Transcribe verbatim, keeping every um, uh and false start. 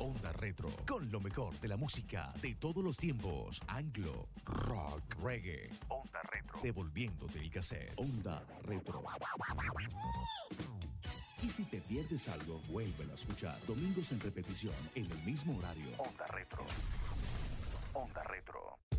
Onda Retro, con lo mejor de la música de todos los tiempos. Anglo, rock, reggae. Onda Retro, devolviéndote el cassette. Onda Retro. Y si te pierdes algo, vuélvelo a escuchar. Domingos en repetición, en el mismo horario. Onda Retro. Onda Retro.